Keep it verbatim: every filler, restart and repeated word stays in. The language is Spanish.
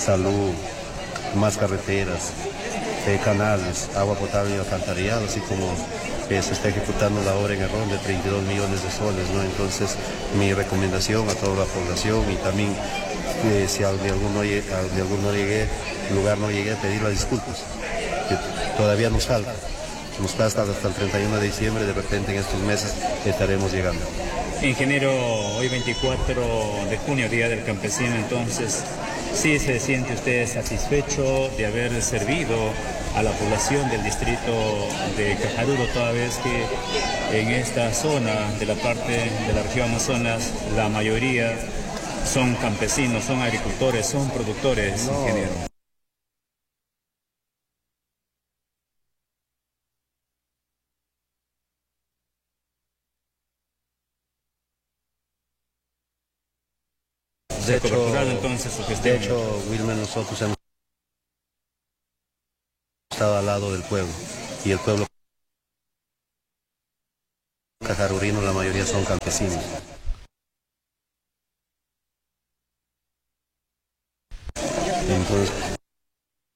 salud, más carreteras, eh, canales, agua potable y alcantarillado, así como eh, se está ejecutando la obra en Herrón de treinta y dos millones de soles, ¿no? Entonces, mi recomendación a toda la población y también eh, si al de alguno llegué, al de alguno llegué, lugar no llegué a pedir las disculpas, que todavía nos falta, nos falta hasta el treinta y uno de diciembre, de repente en estos meses estaremos llegando. Ingeniero, hoy veinticuatro de junio, Día del Campesino, entonces, ¿sí se siente usted satisfecho de haber servido a la población del distrito de Cajaruro, toda vez que en esta zona de la parte de la región Amazonas, la mayoría son campesinos, son agricultores, son productores, no. ingeniero? De hecho, entonces, su de gestión. hecho, Wilmer, nosotros hemos estado al lado del pueblo y el pueblo cajarurino, la mayoría son campesinos. Entonces,